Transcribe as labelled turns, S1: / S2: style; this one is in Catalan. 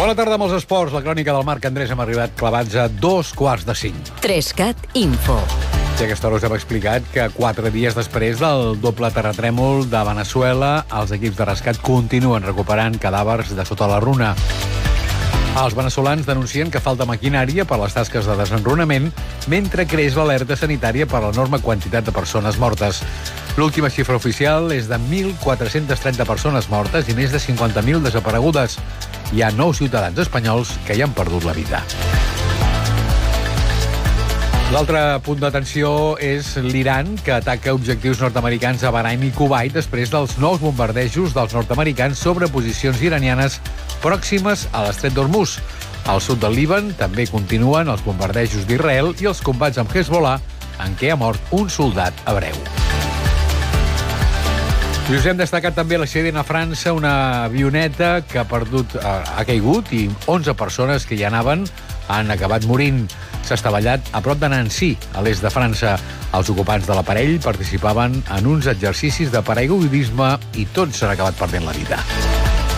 S1: Bona tarda amb els esports. La crònica del Marc Andrés hem arribat clavats a 2:45.
S2: 3CAT Info.
S1: I a aquesta hora us hem explicat que 4 dies després del doble terratrèmol de Veneçuela, els equips de rescat continuen recuperant cadàvers de sota la runa. Els veneçolans denuncien que falta maquinària per les tasques de desenrunament, mentre creix l'alerta sanitària per l'enorme quantitat de persones mortes. L'última xifra oficial és de 1.430 persones mortes i més de 50.000 desaparegudes. Hi ha 9 ciutadans espanyols que hi han perdut la vida. L'altre punt d'atenció és l'Iran, que ataca objectius nord-americans a Bahrain i Kuwait després dels nous bombardejos dels nord-americans sobre posicions iranianes pròximes a l'estret d'Hormuz. Al sud del Líban també continuen els bombardejos d'Israel i els combats amb Hezbollah, en què ha mort un soldat hebreu. I us hem destacat també l'accident a França, una avioneta que ha caigut i 11 persones que hi anaven han acabat morint. S'ha estavellat a prop de Nancy, a l'est de França. Els ocupants de l'aparell participaven en uns exercicis de paraigudisme i tots s'han acabat perdent la vida.